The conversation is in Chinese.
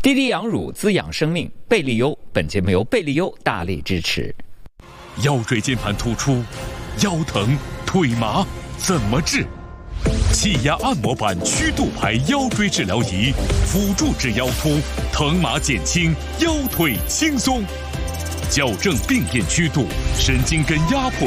滴滴养乳滋养生命，贝利优。本节目由贝利优大力支持。 腰椎间盘突出，腰疼腿麻怎么治？气压按摩板曲度牌腰椎治疗仪，辅助治腰突，疼麻减轻，腰腿轻松，矫正病变曲度，神经根压迫